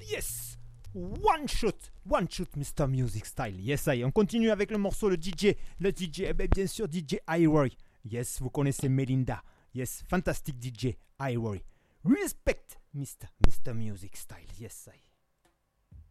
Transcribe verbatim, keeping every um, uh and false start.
Yes! One shot, one shot, mister Music Style. Yes, I. On continue avec le morceau, le D J, le D J, eh bien, bien sûr, D J Iroy. Yes, vous connaissez Melinda. Yes, fantastique D J Iroy. Respect, mister mister Music Style. Yes, I.